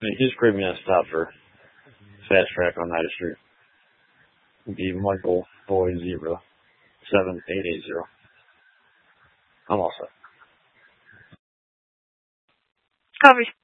Just create me a stop for Fast Track on Night Street. It'd be Michael Boy 07880. I'm all set. Copy.